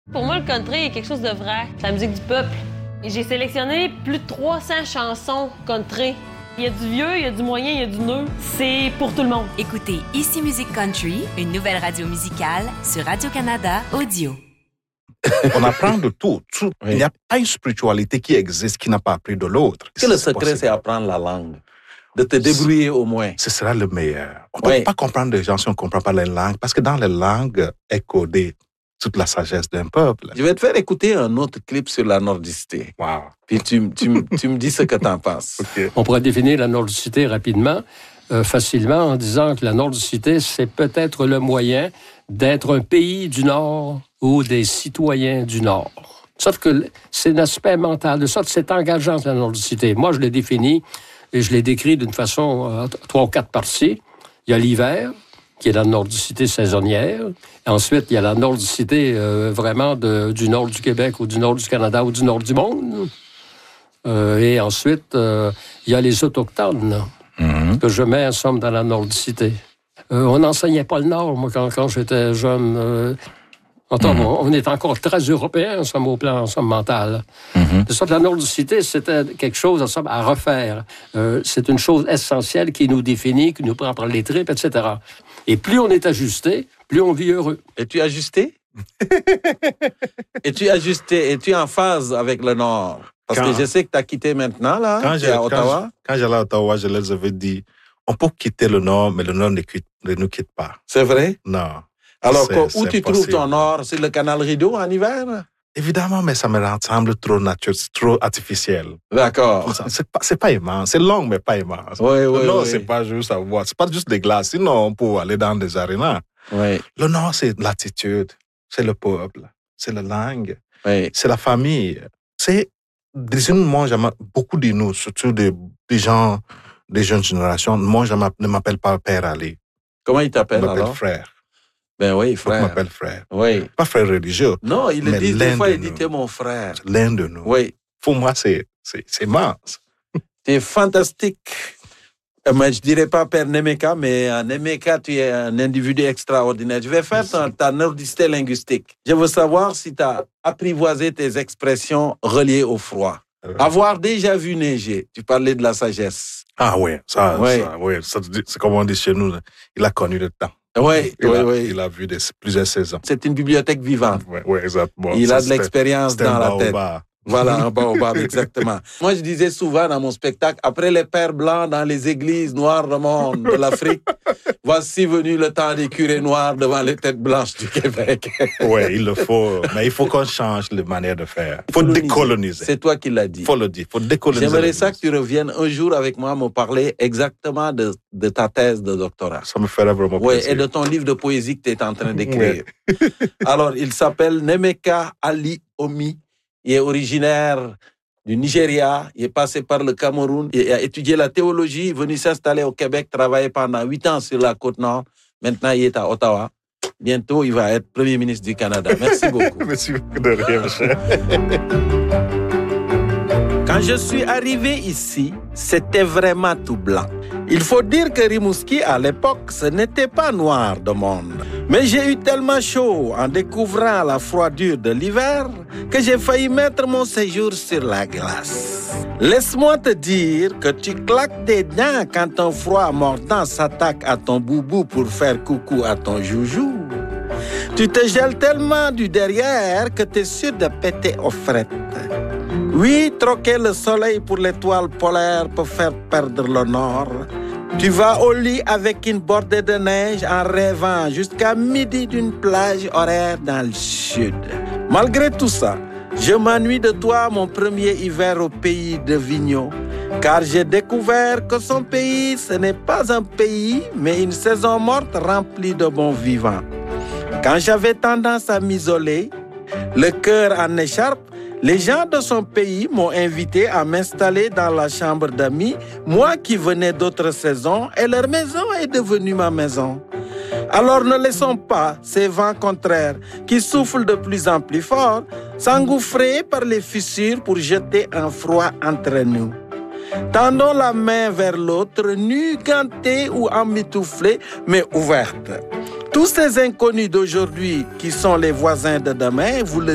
Pour moi, le country est quelque chose de vrai. C'est la musique du peuple. Et j'ai sélectionné plus de 300 chansons country. Il y a du vieux, il y a du moyen, il y a du neuf. C'est pour tout le monde. Écoutez Ici Musique Country, une nouvelle radio musicale sur Radio-Canada Audio. On apprend de tout. Oui. Il n'y a pas une spiritualité qui existe qui n'a pas appris de l'autre. Est-ce que le secret, c'est apprendre la langue? De te débrouiller au moins. Ce sera le meilleur. On ne peut pas comprendre les gens si on ne comprend pas les langues, parce que dans les langues est codée toute la sagesse d'un peuple. Je vais te faire écouter un autre clip sur la nordicité. Wow. Puis tu me dis ce que tu en penses. Okay. On pourrait définir la nordicité rapidement, facilement, en disant que la nordicité, c'est peut-être le moyen d'être un pays du Nord ou des citoyens du Nord. Sauf que c'est l'aspect mental, de sorte que c'est engageant, la nordicité. Moi, je l'ai défini et je l'ai décrit d'une façon 3 ou 4 parties. Il y a l'hiver, qui est la nordicité saisonnière. Ensuite, il y a la nordicité vraiment du nord du Québec ou du nord du Canada ou du nord du monde. Et ensuite, il y a les autochtones que je mets, en somme, dans la nordicité. On n'enseignait pas le Nord, moi, quand j'étais jeune. On est encore très européens, en somme, au plan mental. De sorte que la nordicité, c'était quelque chose, en somme, à refaire. C'est une chose essentielle qui nous définit, qui nous prend par les tripes, etc. Et plus on est ajusté, plus on vit heureux. Es-tu ajusté? Es-tu ajusté? Es-tu en phase avec le Nord? Parce que je sais que tu as quitté maintenant, là, à Ottawa. Quand j'allais à Ottawa, je leur avais dit, on peut quitter le Nord, mais le Nord ne nous quitte pas. C'est vrai? Non. Alors, où tu trouves ton Nord? C'est le canal Rideau en hiver? Évidemment, mais ça me semble trop naturel, trop artificiel. D'accord. C'est pas aimant. C'est long, mais pas aimant. Oui. C'est pas juste à voir. C'est pas juste des glaces. Sinon, on peut aller dans des arénas. Oui. Le Nord, c'est l'attitude. C'est le peuple. C'est la langue. Oui. C'est la famille. C'est, moi, beaucoup de nous, surtout des gens, des jeunes générations, moi, je ne m'appelle pas Père Ali. Comment il t'appelle alors? Je m'appelle frère. Ben oui, frère. Je m'appelle frère. Oui. Pas frère religieux. Non, il le dit des fois, il dit t'es mon frère. L'un de nous. Oui. Pour moi, c'est immense. T'es fantastique. Mais je dirais pas Père Nemeka, mais Nemeka, tu es un individu extraordinaire. Je vais faire ta nordicité linguistique. Je veux savoir si tu as apprivoisé tes expressions reliées au froid. Avoir déjà vu neiger. Tu parlais de la sagesse. Ah oui, ça, c'est comme on dit chez nous. Il a connu le temps. Oui. Il a vu plusieurs saisons. C'est une bibliothèque vivante. Oui, exactement. Il a de l'expérience dans la tête. Voilà, un baobab, exactement. Moi, je disais souvent dans mon spectacle, après les pères blancs dans les églises noires du monde de l'Afrique, voici venu le temps des curés noirs devant les têtes blanches du Québec. Oui, il le faut. Mais il faut qu'on change les manières de faire. Il faut décoloniser. C'est toi qui l'as dit. Il faut le dire. Il faut décoloniser. J'aimerais ça que tu reviennes un jour avec moi me parler exactement de ta thèse de doctorat. Ça me ferait vraiment plaisir. Oui, et de ton livre de poésie que tu es en train d'écrire. Alors, il s'appelle Nemeka Ali Omi. Il est originaire du Nigeria, il est passé par le Cameroun, il a étudié la théologie, venu s'installer au Québec, travaillé pendant 8 ans sur la Côte-Nord. Maintenant, il est à Ottawa. Bientôt, il va être Premier ministre du Canada. Merci beaucoup. Merci beaucoup de rien, mon cher. Quand je suis arrivé ici, c'était vraiment tout blanc. Il faut dire que Rimouski, à l'époque, ce n'était pas noir de monde. Mais j'ai eu tellement chaud en découvrant la froidure de l'hiver que j'ai failli mettre mon séjour sur la glace. Laisse-moi te dire que tu claques des dents quand un froid mordant s'attaque à ton boubou pour faire coucou à ton joujou. Tu te gèles tellement du derrière que t'es sûr de péter aux frettes. Oui, troquer le soleil pour l'étoile polaire peut faire perdre le nord. Tu vas au lit avec une bordée de neige en rêvant jusqu'à midi d'une plage horaire dans le sud. Malgré tout ça, je m'ennuie de toi mon premier hiver au pays de Vigneault, car j'ai découvert que son pays, ce n'est pas un pays, mais une saison morte remplie de bons vivants. Quand j'avais tendance à m'isoler, le cœur en écharpe, les gens de son pays m'ont invité à m'installer dans la chambre d'amis, moi qui venais d'autres saisons, et leur maison est devenue ma maison. Alors ne laissons pas ces vents contraires qui soufflent de plus en plus fort s'engouffrer par les fissures pour jeter un froid entre nous. Tendons la main vers l'autre, nus, gantés ou emmitouflés, mais ouvertes. Tous ces inconnus d'aujourd'hui qui sont les voisins de demain, vous le